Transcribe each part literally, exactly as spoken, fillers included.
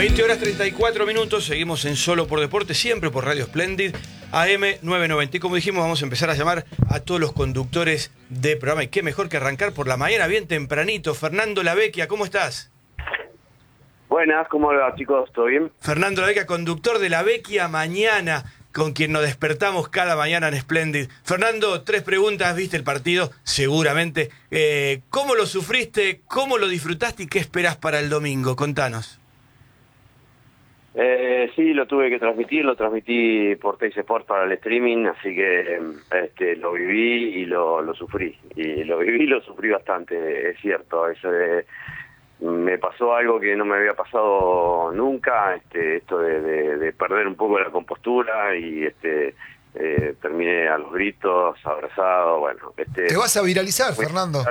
veinte horas treinta y cuatro minutos, seguimos en Solo por Deporte, siempre por Radio Splendid, A M novecientos noventa. Y como dijimos, vamos a empezar a llamar a todos los conductores de programa. Y qué mejor que arrancar por la mañana, bien tempranito. Fernando Lavecchia, ¿cómo estás? Buenas, ¿cómo va, chicos? ¿Todo bien? Fernando Lavecchia, conductor de Lavecchia Mañana, con quien nos despertamos cada mañana en Splendid. Fernando, tres preguntas, viste el partido, seguramente. Eh, ¿Cómo lo sufriste? ¿Cómo lo disfrutaste? ¿Y qué esperás para el domingo? Contanos. Eh, sí, lo tuve que transmitir, lo transmití por Teis Sport para el streaming, así que este, lo viví y lo, lo sufrí. Y lo viví y lo sufrí bastante, es cierto. Es, eh, me pasó algo que no me había pasado nunca, este, esto de, de, de perder un poco la compostura y este eh, terminé a los gritos, abrazado, bueno. Este, ¿Te vas a viralizar, Fernando?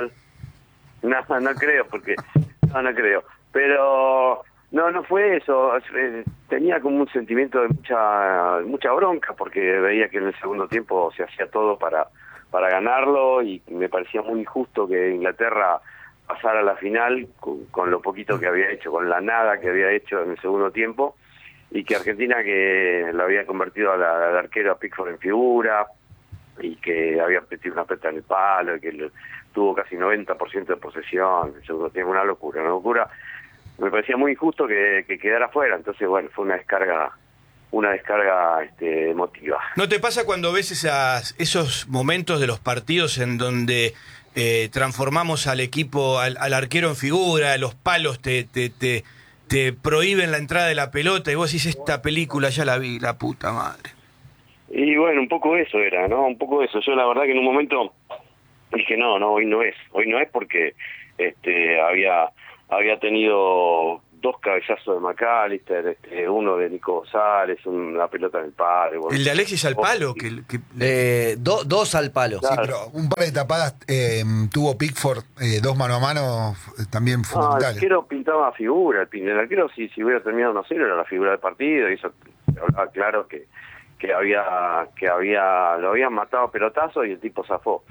No, no creo, porque... No, no creo. Pero... No, no fue eso. Tenía como un sentimiento de mucha mucha bronca porque veía que en el segundo tiempo se hacía todo para para ganarlo y me parecía muy injusto que Inglaterra pasara a la final con, con lo poquito que había hecho, con la nada que había hecho en el segundo tiempo, y que Argentina, que lo había convertido al, al arquero a Pickford en figura y que había metido una peta en el palo y que le, tuvo casi noventa por ciento de posesión en el segundo tiempo, una locura, una locura. Me parecía muy injusto que, que quedara fuera, entonces bueno, fue una descarga una descarga este, emotiva. ¿No te pasa cuando ves esas, esos momentos de los partidos en donde eh, transformamos al equipo, al, al arquero en figura, los palos te, te, te, te prohíben la entrada de la pelota y vos decís, esta película ya la vi, la puta madre? Y bueno, un poco eso era, ¿no? Un poco eso. Yo la verdad que en un momento dije, no, no, hoy no es. Hoy no es porque este había... había tenido dos cabezazos de McAllister, este, uno de Nico González, una pelota en el palo. Bueno. El de Alexis al palo. Que, que... Eh, do, dos al palo. Claro. Sí, pero un par de tapadas eh, tuvo Pickford, eh, dos mano a mano, eh, también fundamentales. No, el arquero pintaba figura, el, el arquero si, si hubiera terminado uno cero era la figura del partido, y eso hablaba claro que, que había, que había, lo habían matado a pelotazo y el tipo zafó.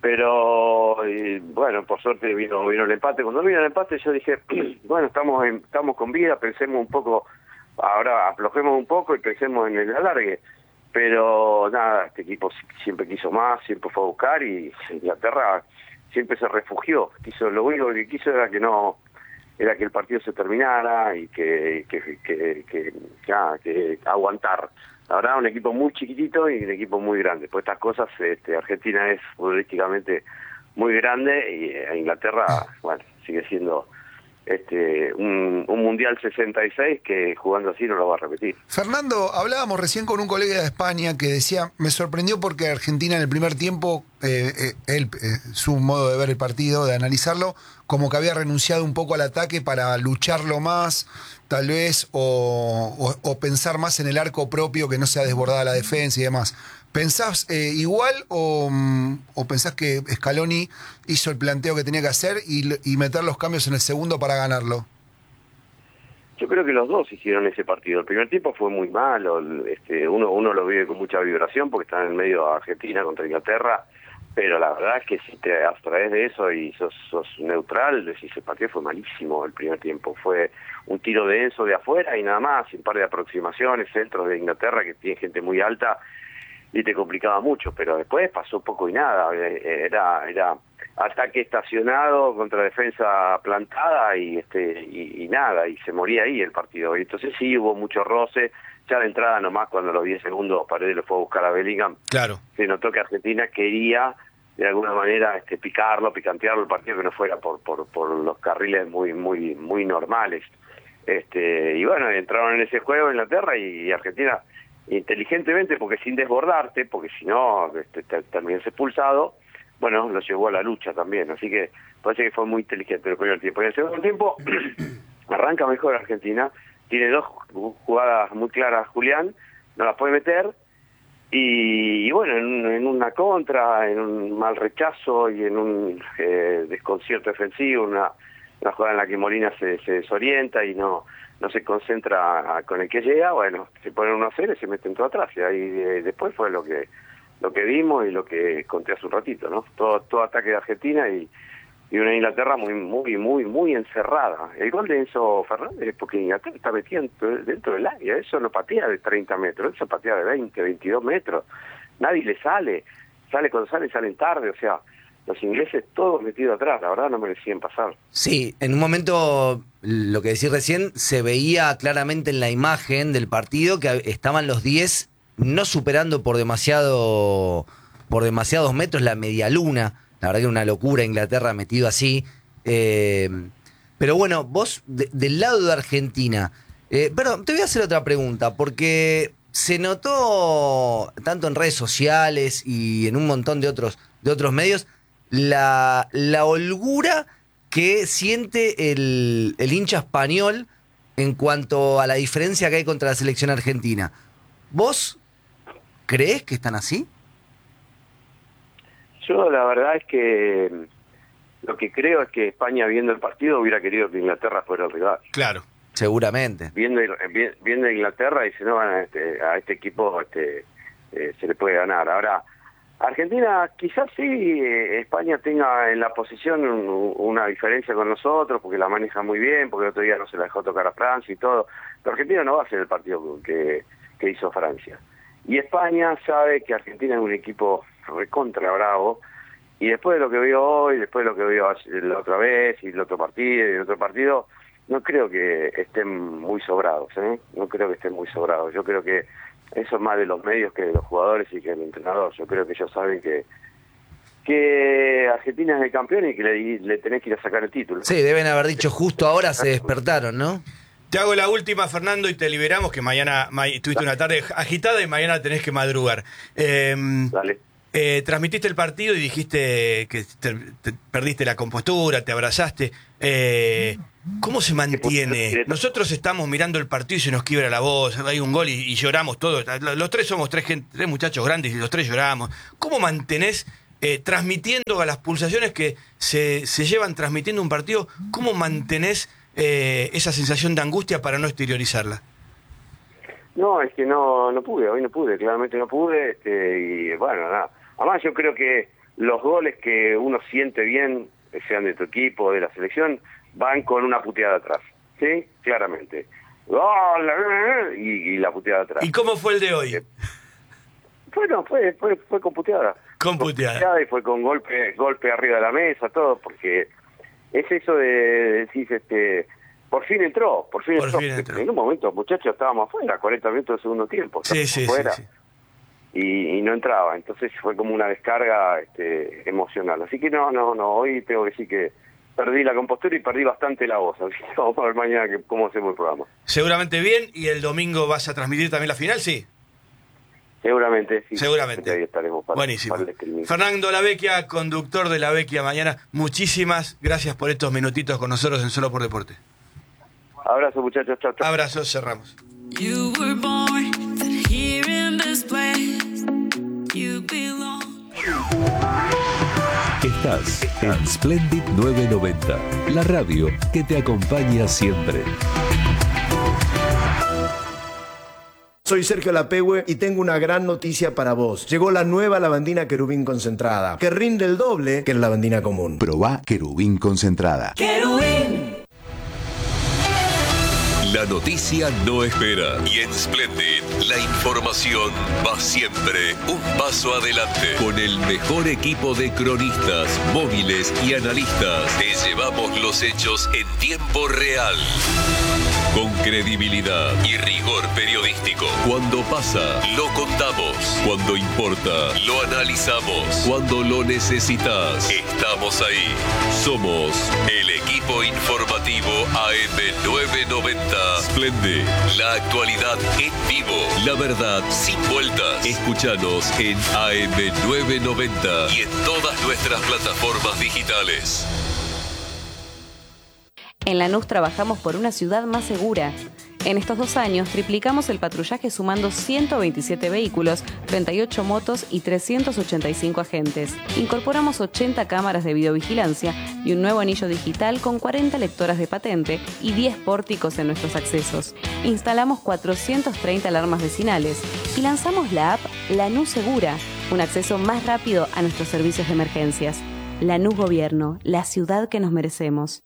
Pero y, bueno, por suerte vino vino el empate. Cuando vino el empate yo dije, bueno, estamos en, estamos con vida, pensemos un poco, ahora aflojemos un poco y pensemos en el alargue. Pero nada, este equipo siempre quiso más, siempre fue a buscar y Inglaterra siempre se refugió. Quiso, lo único que quiso era que no era que el partido se terminara y que que que, que, que, ya, que aguantar. La verdad, un equipo muy chiquitito y un equipo muy grande. Por estas cosas, este, Argentina es futbolísticamente muy grande y eh, Inglaterra, bueno, sigue siendo este un, un Mundial sesenta y seis que jugando así no lo va a repetir. Fernando, hablábamos recién con un colega de España que decía, me sorprendió porque Argentina en el primer tiempo, eh, eh, él, eh, su modo de ver el partido, de analizarlo, como que había renunciado un poco al ataque para lucharlo más, tal vez, o, o, o pensar más en el arco propio, que no sea desbordada la defensa y demás. ¿Pensás eh, igual o, o pensás que Scaloni hizo el planteo que tenía que hacer y, y meter los cambios en el segundo para ganarlo? Yo creo que los dos hicieron ese partido. El primer tiempo fue muy malo. Este, uno uno lo vive con mucha vibración porque está en el medio de Argentina contra Inglaterra, pero la verdad es que si te abstraes de eso y sos, sos neutral, decís, el partido fue malísimo el primer tiempo. Fue un tiro de Enzo de afuera y nada más, un par de aproximaciones, centros de Inglaterra que tiene gente muy alta y te complicaba mucho, pero después pasó poco y nada. Era era ataque estacionado contra defensa plantada y este y, y nada, y se moría ahí el partido. Y entonces sí hubo mucho roce, ya de entrada nomás cuando los diez segundos Paredes lo fue a buscar a Bellingham, claro, se notó que Argentina quería de alguna manera este picarlo, picantearlo el partido, que no fuera por por por los carriles muy muy muy normales. Este y bueno, entraron en ese juego Inglaterra y, y Argentina inteligentemente, porque sin desbordarte, porque si no este, terminas expulsado, bueno, lo llevó a la lucha también, así que parece que fue muy inteligente el primer tiempo. Y el segundo tiempo arranca mejor Argentina, tiene dos jugadas muy claras Julián, no las puede meter, y, y bueno, en, en una contra, en un mal rechazo y en un eh, desconcierto defensivo, una, una jugada en la que Molina se, se desorienta y no no se concentra con el que llega, bueno, se ponen uno a cero y se meten todo atrás, y ahí eh, después fue lo que lo que vimos y lo que conté hace un ratito, ¿no? Todo todo ataque de Argentina y y una Inglaterra muy, muy, muy, muy encerrada. El gol de Enzo Fernández es porque Inglaterra está metida dentro del área, eso no patea de treinta metros, eso patea de veinte, veintidós metros, nadie le sale, sale cuando sale, salen tarde, o sea, los ingleses todos metidos atrás, la verdad no merecían pasar. Sí, en un momento, lo que decís recién, se veía claramente en la imagen del partido que estaban los diez no superando por demasiado por demasiados metros la medialuna. La verdad que era una locura Inglaterra metido así. Eh, pero bueno, vos, de, del lado de Argentina, eh, perdón, te voy a hacer otra pregunta, porque se notó tanto en redes sociales y en un montón de otros, de otros medios la, la holgura que siente el, el hincha español en cuanto a la diferencia que hay contra la selección argentina. ¿Vos creés que están así? Yo la verdad es que lo que creo es que España, viendo el partido, hubiera querido que Inglaterra fuera el rival. Claro. Seguramente. Viendo, viendo Inglaterra, dice, no, a este, a este equipo este, eh, se le puede ganar. Ahora, Argentina quizás sí, eh, España tenga en la posición un, una diferencia con nosotros, porque la maneja muy bien, porque el otro día no se la dejó tocar a Francia y todo. Pero Argentina no va a ser el partido que, que hizo Francia. Y España sabe que Argentina es un equipo recontra bravo, y después de lo que vio hoy, después de lo que vio la otra vez, y el otro partido, y el otro partido, no creo que estén muy sobrados, ¿eh? No creo que estén muy sobrados. Yo creo que eso es más de los medios que de los jugadores y que del entrenador. Yo creo que ellos saben que que Argentina es el campeón y que le, le tenés que ir a sacar el título. Sí, deben haber dicho justo ahora se despertaron, ¿no? Te hago la última, Fernando, y te liberamos, que mañana ma tuviste una tarde agitada y mañana tenés que madrugar. Eh, Dale. Eh, transmitiste el partido y dijiste que te, te perdiste la compostura, te abrazaste. Eh, ¿Cómo se mantiene? Nosotros estamos mirando el partido y se nos quiebra la voz, hay un gol y, y lloramos todos. Los tres somos tres, gente, tres muchachos grandes y los tres lloramos. ¿Cómo mantenés, eh, transmitiendo a las pulsaciones que se, se llevan transmitiendo un partido, cómo mantenés eh, esa sensación de angustia para no exteriorizarla? No, es que no no pude, hoy no pude, claramente no pude, este, y bueno, nada. Además yo creo que los goles que uno siente bien, sean de tu equipo o de la selección, van con una puteada atrás, ¿sí? Claramente. ¡Gol! Y, y la puteada atrás. ¿Y cómo fue el de hoy? Bueno, fue, fue, fue con puteada. Con puteada. Con puteada y fue con golpe, golpe arriba de la mesa, todo, porque es eso de decir, este... Por fin entró, por fin, por entró. fin entró. En un momento, muchachos, estábamos afuera, cuarenta minutos del segundo tiempo. Sí, sí, afuera, sí, sí. Y, y no entraba, entonces fue como una descarga este, emocional. Así que no, no, no, hoy tengo que decir que perdí la compostura y perdí bastante la voz. Así que vamos a ver mañana que, cómo hacemos el programa. Seguramente bien, y el domingo vas a transmitir también la final, ¿sí? Seguramente, sí. Seguramente. Ahí estaremos para, buenísimo. para el streaming. Fernando Lavecchia, conductor de La Vecchia Mañana, muchísimas gracias por estos minutitos con nosotros en Solo por Deporte. Abrazo, muchachos. Chao, chao. Abrazos, cerramos. You were born here in this place. You belong. Estás en Splendid novecientos noventa, la radio que te acompaña siempre. Soy Sergio Lapehue y tengo una gran noticia para vos. Llegó la nueva lavandina querubín concentrada, que rinde el doble que la lavandina común. Probá querubín concentrada. Querubín. La noticia no espera y en Splendid la información va siempre un paso adelante. Con el mejor equipo de cronistas, móviles y analistas, te llevamos los hechos en tiempo real. Con credibilidad y rigor periodístico. Cuando pasa, lo contamos. Cuando importa, lo analizamos. Cuando lo necesitas, estamos ahí. Somos el equipo informativo A M novecientos noventa. Splendid, la actualidad en vivo. La verdad sin vueltas. Escúchanos en A M novecientos noventa y en todas nuestras plataformas digitales. En Lanús trabajamos por una ciudad más segura. En estos dos años triplicamos el patrullaje sumando ciento veintisiete vehículos, treinta y ocho motos y trescientos ochenta y cinco agentes. Incorporamos ochenta cámaras de videovigilancia y un nuevo anillo digital con cuarenta lectoras de patente y diez pórticos en nuestros accesos. Instalamos cuatrocientas treinta alarmas vecinales y lanzamos la app Lanús Segura, un acceso más rápido a nuestros servicios de emergencias. Lanús Gobierno, la ciudad que nos merecemos.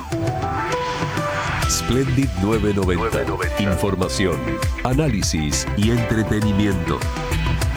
Splendid novecientos noventa. Información, análisis y entretenimiento.